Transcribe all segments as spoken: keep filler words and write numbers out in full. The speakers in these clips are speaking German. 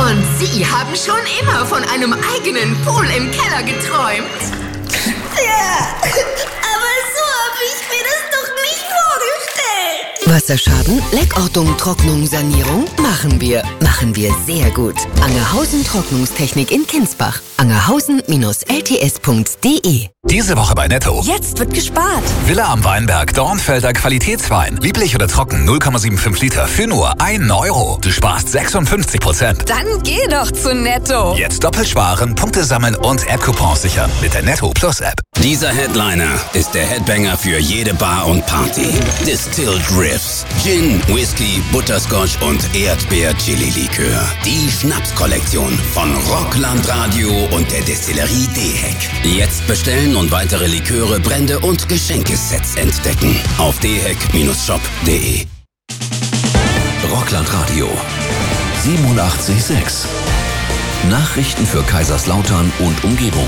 Und Sie haben schon immer von einem eigenen Pool im Keller geträumt. Ja, aber so habe ich mir das doch nicht vorgestellt. Wasserschaden, Leckortung, Trocknung, Sanierung machen wir. Machen wir sehr gut. Angerhausen Trocknungstechnik in Kinsbach. angerhausen L T S Punkt D E. Diese Woche bei Netto. Jetzt wird gespart. Villa am Weinberg, Dornfelder Qualitätswein. Lieblich oder trocken, null Komma fünfundsiebzig Liter für nur einen Euro. Du sparst sechsundfünfzig Prozent. Dann geh doch zu Netto. Jetzt doppelt sparen, Punkte sammeln und App-Coupons sichern mit der Netto Plus App. Dieser Headliner ist der Headbanger für jede Bar und Party. Distilled Riffs, Gin, Whisky, Butterscotch und Erdbeer-Chili-Likör. Die Schnapskollektion von Rockland Radio und der Destillerie D-Heck. Jetzt bestellen und weitere Liköre, Brände und Geschenkesets entdecken auf d heck shop punkt d e. Rockland Radio siebenundachtzig Komma sechs. Nachrichten für Kaiserslautern und Umgebung.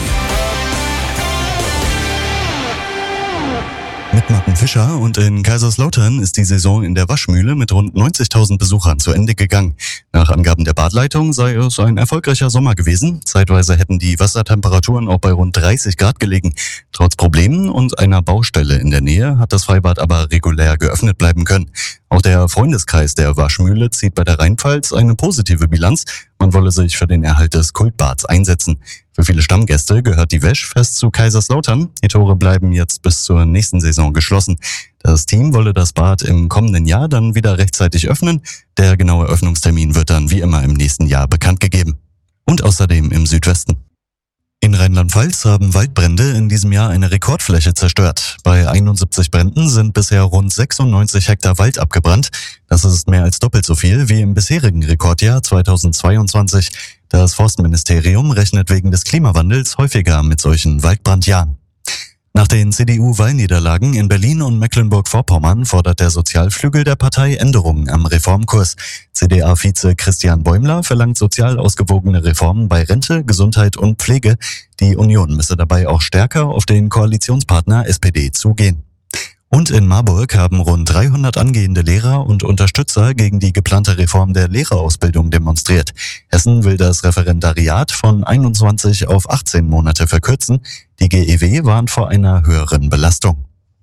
Mit Martin Fischer, und in Kaiserslautern ist die Saison in der Waschmühle mit rund neunzigtausend Besuchern zu Ende gegangen. Nach Angaben der Badleitung sei es ein erfolgreicher Sommer gewesen. Zeitweise hätten die Wassertemperaturen auch bei rund dreißig Grad gelegen. Trotz Problemen und einer Baustelle in der Nähe hat das Freibad aber regulär geöffnet bleiben können. Auch der Freundeskreis der Waschmühle zieht bei der Rheinpfalz eine positive Bilanz. Man wolle sich für den Erhalt des Kultbads einsetzen. Für viele Stammgäste gehört die Wäsch fest zu Kaiserslautern. Die Tore bleiben jetzt bis zur nächsten Saison geschlossen. Das Team wolle das Bad im kommenden Jahr dann wieder rechtzeitig öffnen. Der genaue Öffnungstermin wird dann wie immer im nächsten Jahr bekannt gegeben. Und außerdem im Südwesten. In Rheinland-Pfalz haben Waldbrände in diesem Jahr eine Rekordfläche zerstört. Bei einundsiebzig Bränden sind bisher rund sechsundneunzig Hektar Wald abgebrannt. Das ist mehr als doppelt so viel wie im bisherigen Rekordjahr zweitausendzweiundzwanzig. Das Forstministerium rechnet wegen des Klimawandels häufiger mit solchen Waldbrandjahren. Nach den C D U-Wahlniederlagen in Berlin und Mecklenburg-Vorpommern fordert der Sozialflügel der Partei Änderungen am Reformkurs. C D A-Vize Christian Bäumler verlangt sozial ausgewogene Reformen bei Rente, Gesundheit und Pflege. Die Union müsse dabei auch stärker auf den Koalitionspartner S P D zugehen. Und in Marburg haben rund dreihundert angehende Lehrer und Unterstützer gegen die geplante Reform der Lehrerausbildung demonstriert. Hessen will das Referendariat von einundzwanzig auf achtzehn Monate verkürzen. Die G E W warnt vor einer höheren Belastung.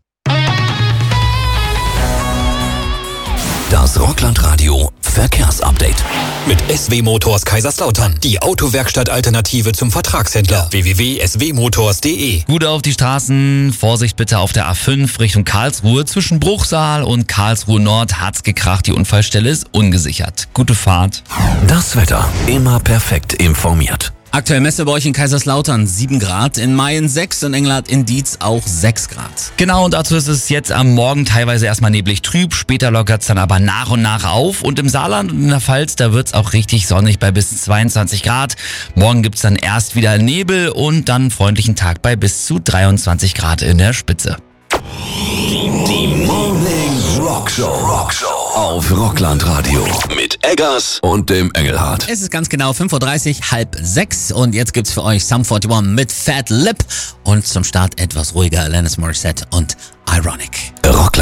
Das Rockland Radio Verkehrsupdate. Mit S W Motors Kaiserslautern. Die Autowerkstatt-Alternative zum Vertragshändler. w w w punkt s w motors punkt d e. Gut auf die Straßen. Vorsicht bitte auf der A fünf Richtung Karlsruhe. Zwischen Bruchsal und Karlsruhe Nord hat's gekracht. Die Unfallstelle ist ungesichert. Gute Fahrt. Das Wetter immer perfekt informiert. Aktuell Messe bei euch in Kaiserslautern sieben Grad, in Mayen sechs und Engelhardt in Dietz auch sechs Grad. Genau, und dazu ist es jetzt am Morgen teilweise erstmal neblig trüb, später lockert's dann aber nach und nach auf. Und im Saarland und in der Pfalz, da wird's auch richtig sonnig bei bis zweiundzwanzig Grad. Morgen gibt's dann erst wieder Nebel und dann freundlichen Tag bei bis zu dreiundzwanzig Grad in der Spitze. Die Morning Rock Show. Rock Show auf Rockland Radio mit Eggers und dem Engelhardt. Es ist ganz genau fünf Uhr dreißig, halb sechs, und jetzt gibt's für euch Sum einundvierzig mit Fat Lip und zum Start etwas ruhiger Alanis Morissette und Ironic. Rockland.